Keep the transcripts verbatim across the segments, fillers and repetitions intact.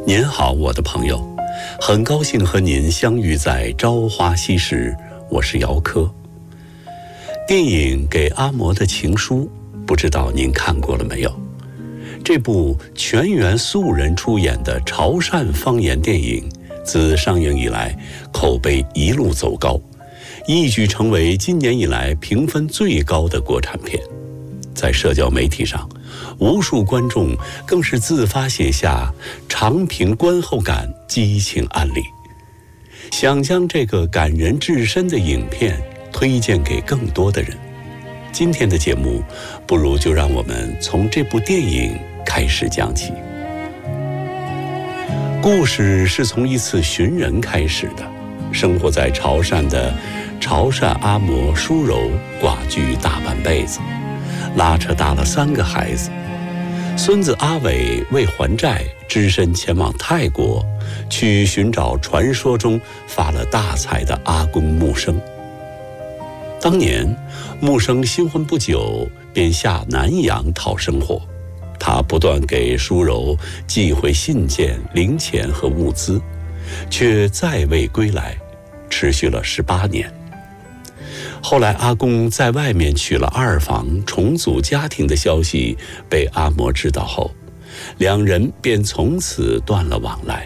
您好，我的朋友，很高兴和您相遇在朝花夕拾，我是姚科。电影《给阿嬷的情书》，不知道您看过了没有？这部全员素人出演的潮汕方言电影，自上映以来口碑一路走高，一举成为今年以来评分最高的国产片。在社交媒体上，无数观众更是自发写下长评观后感、激情案例，想将这个感人至深的影片推荐给更多的人。今天的节目，不如就让我们从这部电影开始讲起。故事是从一次寻人开始的。生活在潮汕的潮汕阿嬷淑柔寡居大半辈子，拉扯大了三个孩子。孙子阿伟为还债，只身前往泰国，去寻找传说中发了大财的阿公木生。当年木生新婚不久，便下南洋讨生活。他不断给淑柔寄回信件、零钱和物资，却再未归来，持续了十八年。后来阿公在外面娶了二房，重组家庭的消息被阿嬷知道后，两人便从此断了往来。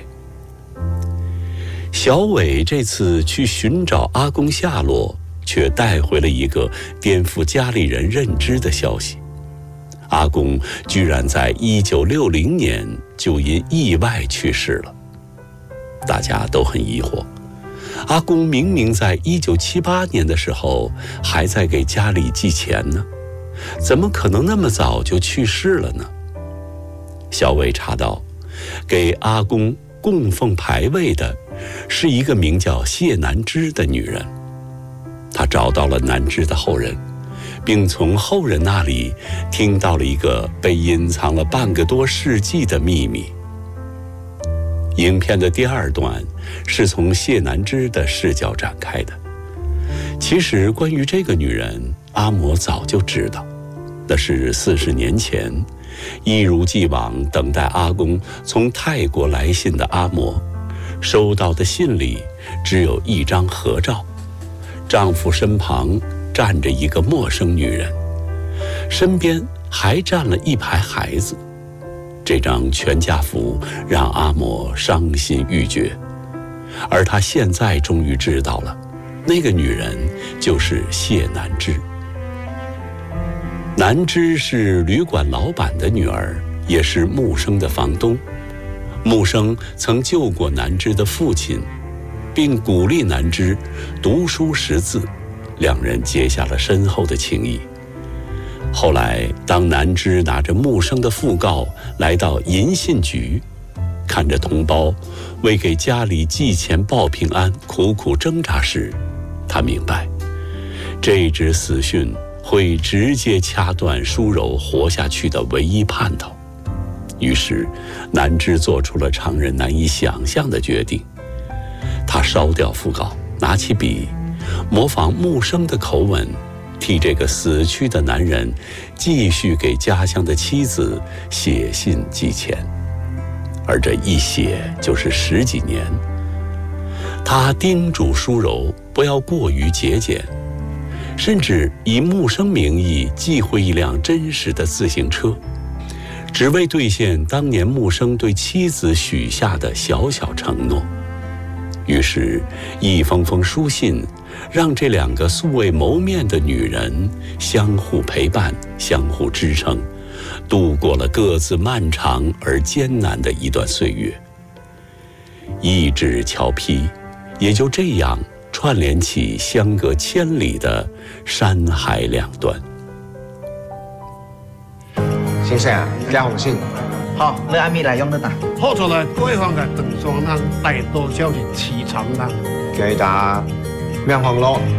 小伟这次去寻找阿公下落，却带回了一个颠覆家里人认知的消息：阿公居然在一九六零年就因意外去世了。大家都很疑惑，阿公明明在一九七八年的时候还在给家里寄钱呢，怎么可能那么早就去世了呢？小伟查到，给阿公供奉牌位的是一个名叫谢南枝的女人。他找到了南枝的后人，并从后人那里听到了一个被隐藏了半个多世纪的秘密。影片的第二段是从谢南枝的视角展开的。其实关于这个女人，阿嬷早就知道，那是四十年前，一如既往等待阿公从泰国来信的阿嬷，收到的信里只有一张合照，丈夫身旁站着一个陌生女人，身边还站了一排孩子。这张全家福让阿嬷伤心欲绝，而她现在终于知道了，那个女人就是谢南枝。南枝是旅馆老板的女儿，也是木生的房东。木生曾救过南枝的父亲，并鼓励南枝读书识字，两人结下了深厚的情谊。后来当南枝拿着木生的讣告来到银信局，看着同胞为给家里寄钱报平安苦苦挣扎时，他明白这纸死讯会直接掐断淑柔活下去的唯一盼头。于是南枝做出了常人难以想象的决定，他烧掉讣告，拿起笔，模仿木生的口吻，替这个死去的男人继续给家乡的妻子写信寄钱，而这一写就是十几年。他叮嘱淑柔不要过于节俭，甚至以木生名义寄回一辆真实的自行车，只为兑现当年木生对妻子许下的小小承诺。于是一封封书信让这两个素未谋面的女人相互陪伴，相互支撑，度过了各自漫长而艰难的一段岁月。一纸桥批也就这样串联起相隔千里的山海两端。 先生啊，加封信。 好，你按咪来用得打。 好出来，对方嘅长双人，大多少是市场人。 记得免慌咯。